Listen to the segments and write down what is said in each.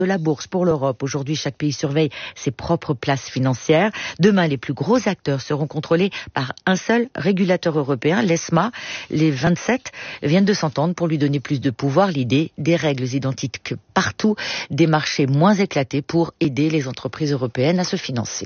de la bourse pour l'Europe. Aujourd'hui, chaque pays surveille ses propres places financières. Demain, les plus gros acteurs seront contrôlés par un seul régulateur européen, l'ESMA. Les 27 viennent de s'entendre pour lui donner plus de pouvoir. L'idée, des règles identiques partout, des marchés moins éclatés pour aider les entreprises européennes à se financer.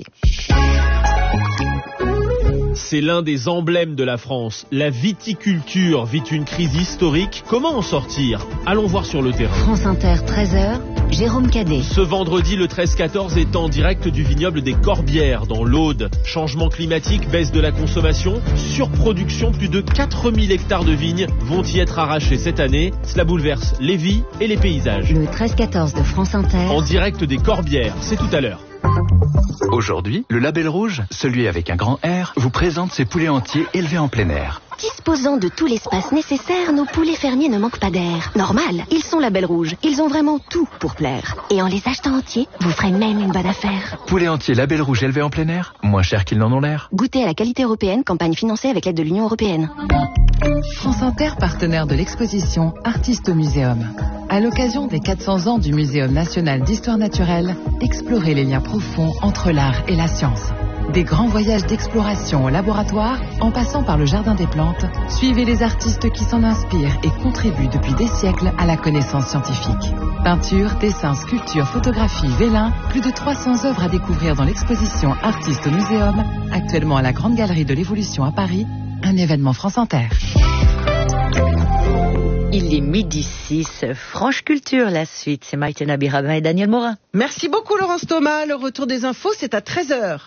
C'est l'un des emblèmes de la France. La viticulture vit une crise historique. Comment en sortir ? Allons voir sur le terrain. France Inter, 13h, Jérôme Cadet. Ce vendredi, le 13-14 est en direct du vignoble des Corbières, dans l'Aude. Changement climatique, baisse de la consommation, surproduction, plus de 4000 hectares de vignes vont y être arrachés cette année. Cela bouleverse les vies et les paysages. Le 13-14 de France Inter. En direct des Corbières, c'est tout à l'heure. Aujourd'hui, le Label Rouge, celui avec un grand R, vous présente ses poulets entiers élevés en plein air. Disposant de tout l'espace nécessaire, nos poulets fermiers ne manquent pas d'air. Normal, ils sont Label Rouge. Ils ont vraiment tout pour plaire. Et en les achetant entiers, vous ferez même une bonne affaire. Poulets entiers Label Rouge élevés en plein air, moins cher qu'ils n'en ont l'air. Goûtez à la qualité européenne, campagne financée avec l'aide de l'Union européenne. France Inter, partenaire de l'exposition Artistes au Muséum. À l'occasion des 400 ans du Muséum national d'histoire naturelle, explorez les liens profonds entre l'art et la science. Des grands voyages d'exploration au laboratoire, en passant par le Jardin des Plantes, suivez les artistes qui s'en inspirent et contribuent depuis des siècles à la connaissance scientifique. Peinture, dessin, sculpture, photographie, vélin, plus de 300 œuvres à découvrir dans l'exposition Artistes au Muséum, actuellement à la Grande Galerie de l'Évolution à Paris, un événement France Inter. Il est 12h06, Franche Culture, la suite, c'est Maïtena Birabin et Daniel Morin. Merci beaucoup Laurence Thomas, le retour des infos c'est à 13h.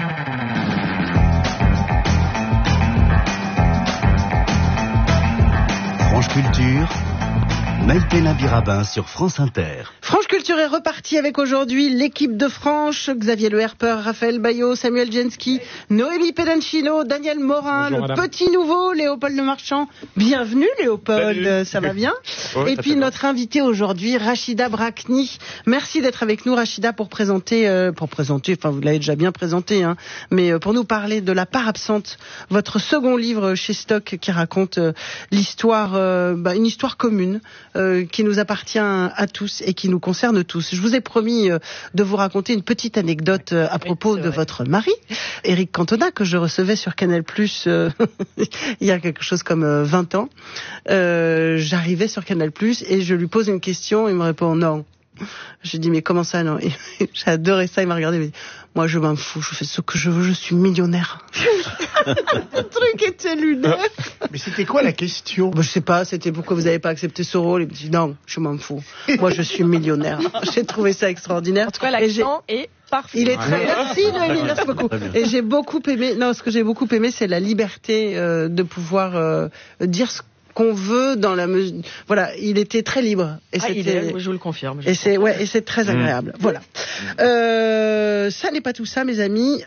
Franche Culture, Maïtena Birabin sur France Inter. Franche Culture est repartie avec aujourd'hui l'équipe de Franche, Xavier Le Herper, Raphaël Bayot, Samuel Jensky, Noémie Pedancino, Daniel Morin. Bonjour, le madame. Petit nouveau, Léopold Lemarchand. Bienvenue Léopold. Salut. Ça va bien? Oui, et puis notre invitée aujourd'hui, Rachida Brakni. Merci d'être avec nous Rachida pour présenter, enfin vous l'avez déjà bien présenté, hein, mais pour nous parler de La part absente, votre second livre chez Stock qui raconte l'histoire, une histoire commune qui nous appartient à tous et qui nous concerne tous. Je vous ai promis de vous raconter une petite anecdote à propos de votre mari, Éric Cantona, que je recevais sur Canal+, il y a quelque chose comme 20 ans. J'arrivais sur Canal+, et je lui pose une question, il me répond non. J'ai dit mais comment ça non? Et j'ai adoré ça, il m'a regardé, il m'a dit moi je m'en fous, je fais ce que je veux, je suis millionnaire. Le truc était lunaire. Mais c'était quoi la question? Je sais pas, c'était pourquoi vous n'avez pas accepté ce rôle. Il me dit non, je m'en fous, moi je suis millionnaire. J'ai trouvé ça extraordinaire. En tout cas l'accent est parfait. Il est très merci Noémie, merci beaucoup. Et j'ai beaucoup aimé, ce que j'ai beaucoup aimé c'est la liberté de pouvoir dire ce qu'on veut dans la mesure. Voilà, il était très libre. Et je vous le confirme. Et c'est très agréable. Voilà. Ça n'est pas tout ça, mes amis.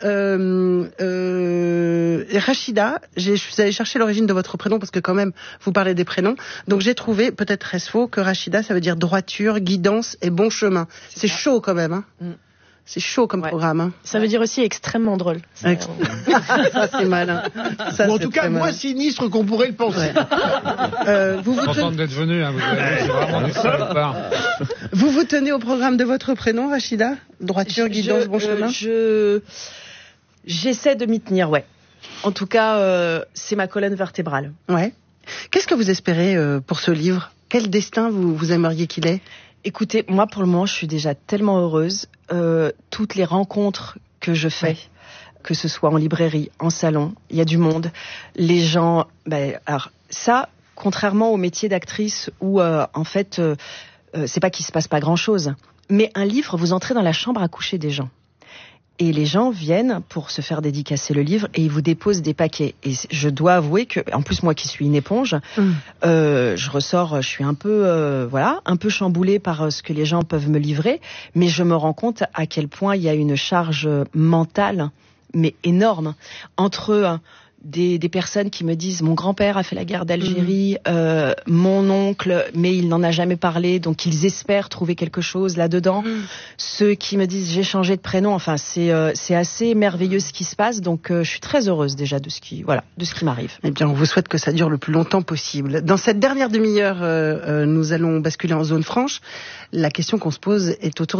Rachida, je suis allée chercher l'origine de votre prénom parce que quand même, vous parlez des prénoms. Donc j'ai trouvé, peut-être est-ce faux, que Rachida, ça veut dire droiture, guidance et bon chemin. C'est chaud quand même, hein. C'est chaud comme programme. Hein. Ça veut dire aussi extrêmement drôle. Ça c'est malin. Ça, ou en tout cas, moins sinistre qu'on pourrait le penser. Vous contente d'être venu. Hein, c'est vraiment du salopard. Vous tenez au programme de votre prénom, Rachida? Droiture, guidance, bon chemin. J'essaie de m'y tenir, ouais. En tout cas, c'est ma colonne vertébrale. Ouais. Qu'est-ce que vous espérez pour ce livre? Quel destin vous aimeriez qu'il ait? Écoutez, moi pour le moment, je suis déjà tellement heureuse. Toutes les rencontres que je fais, que ce soit en librairie, en salon, il y a du monde. Les gens, alors ça, contrairement au métier d'actrice où en fait, c'est pas qu'il se passe pas grand-chose, mais un livre, vous entrez dans la chambre à coucher des gens. Et les gens viennent pour se faire dédicacer le livre et ils vous déposent des paquets. Et je dois avouer que, en plus moi qui suis une éponge, je ressors, je suis un peu, un peu chamboulée par ce que les gens peuvent me livrer, mais je me rends compte à quel point il y a une charge mentale, mais énorme, entre des personnes qui me disent mon grand-père a fait la guerre d'Algérie, mon oncle, mais il n'en a jamais parlé, donc ils espèrent trouver quelque chose là-dedans. Ceux qui me disent j'ai changé de prénom, enfin c'est assez merveilleux ce qui se passe, donc je suis très heureuse déjà de ce qui m'arrive. Eh bien, on vous souhaite que ça dure le plus longtemps possible. Dans cette dernière demi-heure, nous allons basculer en zone franche. La question qu'on se pose est autour